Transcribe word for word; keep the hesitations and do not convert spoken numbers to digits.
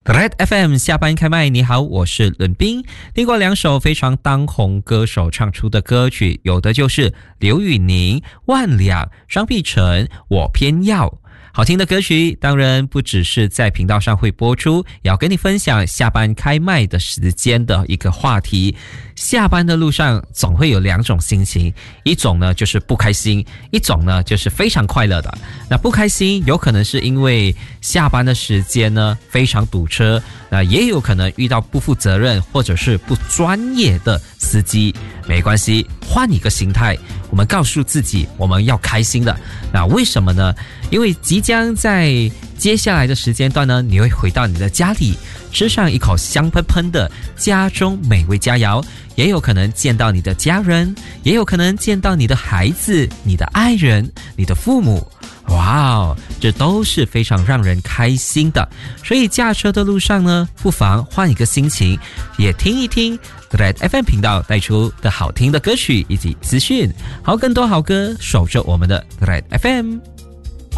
Red F M 下班开麦，你好，我是伦斌。听过两首非常当红歌手唱出的歌曲，有的就是刘宇宁、万两、张碧晨、我偏要。好听的歌曲当然不只是在频道上会播出，也要跟你分享下班开麦的时间的一个话题。下班的路上总会有两种心情，一种呢就是不开心，一种呢就是非常快乐的。那不开心有可能是因为下班的时间呢非常堵车，那也有可能遇到不负责任或者是不专业的司机。没关系，换一个心态，我们告诉自己我们要开心的。那为什么呢？因为即将在接下来的时间段呢，你会回到你的家里，吃上一口香喷喷的家中美味佳肴，也有可能见到你的家人，也有可能见到你的孩子、你的爱人、你的父母。哇哦，这都是非常让人开心的。所以驾车的路上呢，不妨换一个心情，也听一听 Red F M 频道带出的好听的歌曲以及资讯。好，更多好歌，守着我们的 Red F M。